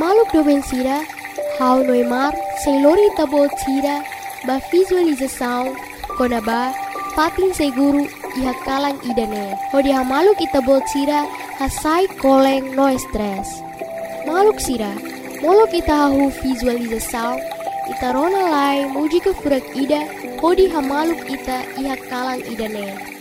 hamaluk doben sira, hau noimar, seilori tabot sira, ba visualização, konaba, patin seguru, iha kalang idane. Hodi hamaluk itabot sira, hasai koleng no stress. Maluk sira, molok ita hahu visualização, ita rona lai muji ke furak ida, hodi hamaluk ita iha kalang idane.